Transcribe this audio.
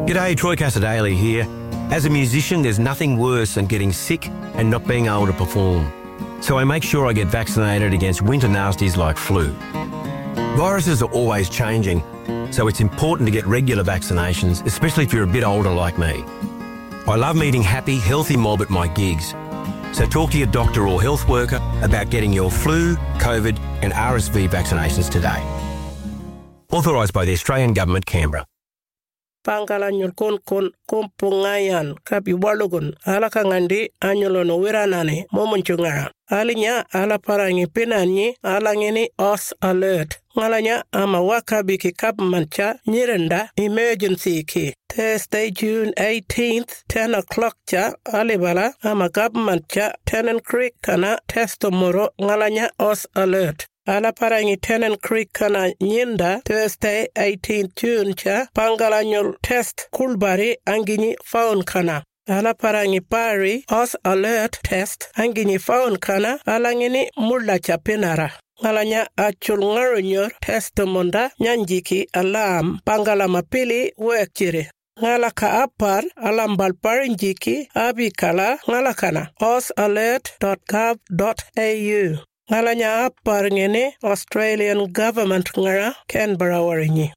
G'day, Troy Casadale here. As a musician, there's nothing worse than getting sick and not being able to perform. So I make sure I get vaccinated against winter nasties like flu. Viruses are always changing, so it's important to get regular vaccinations, especially if you're a bit older like me. I love meeting happy, healthy mob at my gigs. So talk to your doctor or health worker about getting your flu, COVID and RSV vaccinations today. Authorised by the Australian Government, Canberra. Pangalanyol kon kompungayan kapi walugun ala kangandi anyolo no wiranane momunchunga alinya ala parangi pinanyi ala ngeni os alert ngalanya ama wakabi ki kapmancha nyirenda emergency ki Thursday June 18th 10 o'clock cha alibala ama kapmancha Tennant Creek kana testomoro ngalanya os alert ala parangi Tennant Creek kana nyinda Thursday 18th June cha pangalanyol test kulbari angini faun kana ala parangi pari os alert test angini faun kana ala ngini mulla cha penara ngalanya achul ngaronyor test monda nyanjiki alam pangala mapili wekchire ngala ka apar alambal parinjiki abikala ngala kana osalert.gov.au Ngalanya apar ngene Australian Government ngara Canberra warinyi.